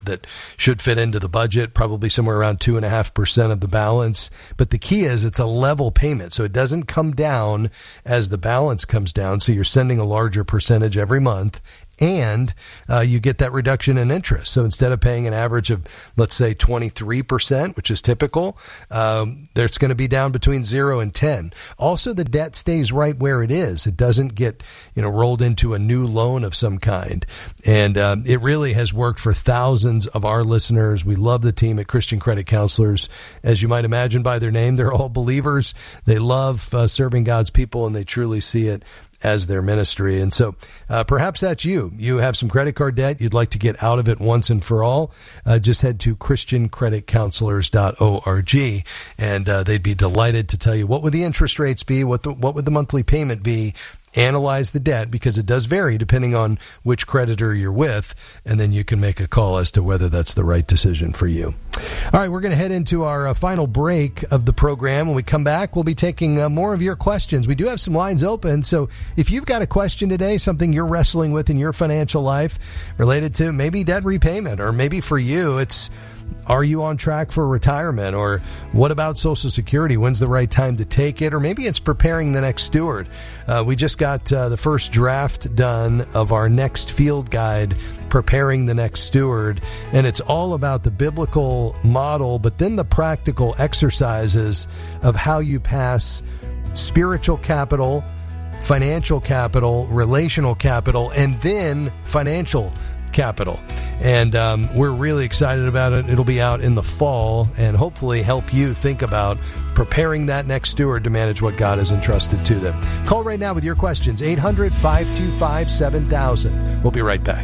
that should fit into the budget, probably somewhere around 2.5% of the balance. But the key is it's a level payment, so it doesn't come down as the balance comes down. So you're sending a larger percentage every month, and you get that reduction in interest. So instead of paying an average of, let's say, 23%, which is typical, there's going to be down between 0 and 10. Also, the debt stays right where it is. It doesn't get rolled into a new loan of some kind. And it really has worked for thousands of our listeners. We love the team at Christian Credit Counselors. As you might imagine by their name, they're all believers. They love serving God's people, and they truly see it as their ministry. And so perhaps that's you. You have some credit card debt. You'd like to get out of it once and for all. Just head to christiancreditcounselors.org, and they'd be delighted to tell you what would the interest rates be, what would the monthly payment be. Analyze the debt, because it does vary depending on which creditor you're with, and then you can make a call as to whether that's the right decision for you. All right, we're going to head into our final break of the program. When we come back, we'll be taking more of your questions. We do have some lines open, so if you've got a question today, something you're wrestling with in your financial life related to maybe debt repayment, or maybe for you it's, are you on track for retirement? Or what about Social Security? When's the right time to take it? Or maybe it's preparing the next steward. We just got the first draft done of our next field guide, Preparing the Next Steward. And it's all about the biblical model, but then the practical exercises of how you pass spiritual capital, financial capital, relational capital, and then financial capital. And we're really excited about it. It'll be out in the fall and hopefully help you think about preparing that next steward to manage what God has entrusted to them. Call right now with your questions, 800-525-7000. We'll be right back.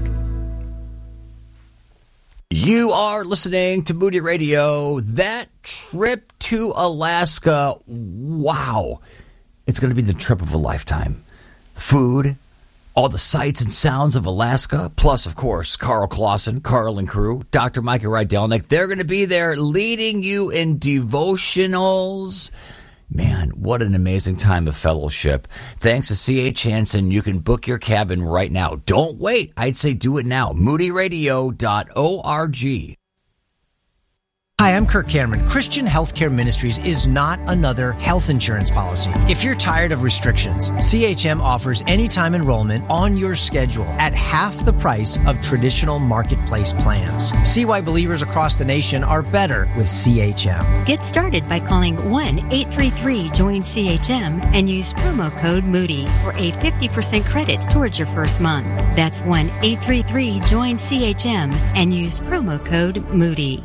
You are listening to Moody Radio. That trip to Alaska, wow. It's going to be the trip of a lifetime. Food, all the sights and sounds of Alaska, plus, of course, Carl Clausen, Carl and crew, Dr. Micah Rydelnik. They're going to be there leading you in devotionals. Man, what an amazing time of fellowship. Thanks to C.H. Hansen, you can book your cabin right now. Don't wait. I'd say do it now. moodyradio.org. Hi, I'm Kirk Cameron. Christian Healthcare Ministries is not another health insurance policy. If you're tired of restrictions, CHM offers anytime enrollment on your schedule at half the price of traditional marketplace plans. See why believers across the nation are better with CHM. Get started by calling 1-833-JOIN-CHM and use promo code Moody for a 50% credit towards your first month. That's 1-833-JOIN-CHM and use promo code Moody.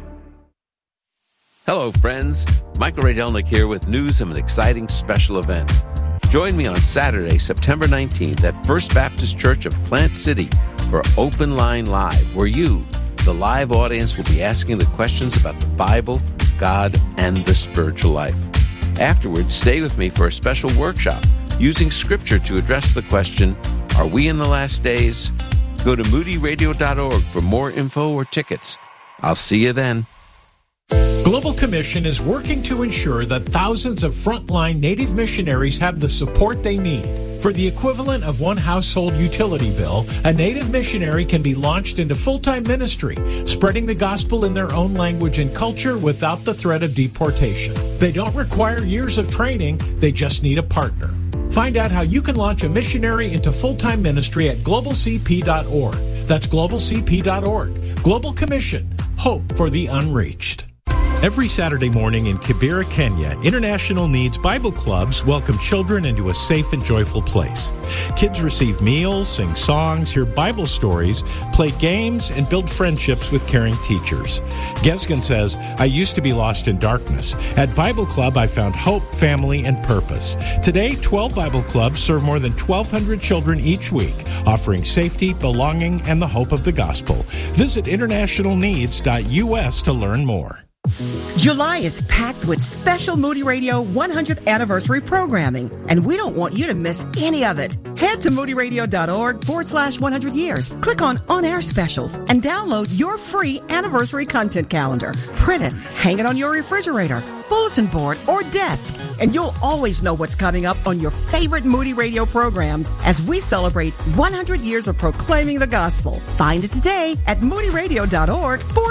Hello, friends. Michael Rydelnik here with news of an exciting special event. Join me on Saturday, September 19th at First Baptist Church of Plant City for Open Line Live, where you, the live audience, will be asking the questions about the Bible, God, and the spiritual life. Afterwards, stay with me for a special workshop using Scripture to address the question, are we in the last days? Go to moodyradio.org for more info or tickets. I'll see you then. Global Commission is working to ensure that thousands of frontline Native missionaries have the support they need. For the equivalent of one household utility bill, a Native missionary can be launched into full-time ministry, spreading the gospel in their own language and culture without the threat of deportation. They don't require years of training, they just need a partner. Find out how you can launch a missionary into full-time ministry at globalcp.org. That's globalcp.org. Global Commission. Hope for the unreached. Every Saturday morning in Kibera, Kenya, International Needs Bible Clubs welcome children into a safe and joyful place. Kids receive meals, sing songs, hear Bible stories, play games, and build friendships with caring teachers. Gesgen says, I used to be lost in darkness. At Bible Club, I found hope, family, and purpose. Today, 12 Bible Clubs serve more than 1,200 children each week, offering safety, belonging, and the hope of the gospel. Visit internationalneeds.us to learn more. July is packed with special Moody Radio 100th anniversary programming, and we don't want you to miss any of it. Head to moodyradio.org/100 years. Click on air specials and download your free anniversary content calendar. Print it, hang it on your refrigerator, bulletin board, or desk, and you'll always know what's coming up on your favorite Moody Radio programs as we celebrate 100 years of proclaiming the gospel. Find it today at moodyradio.org/100.